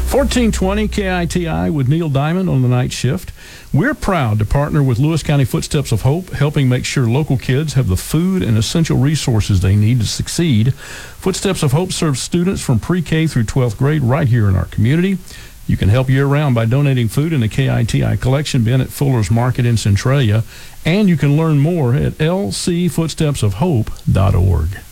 1420 KITI with Neil Diamond on the night shift. We're proud to partner with Lewis County Footsteps of Hope, helping make sure local kids have the food and essential resources they need to succeed. Footsteps of Hope serves students from pre-K through 12th grade right here in our community. You can help year-round by donating food in the KITI collection bin at Fuller's Market in Centralia, and you can learn more at lcfootstepsofhope.org.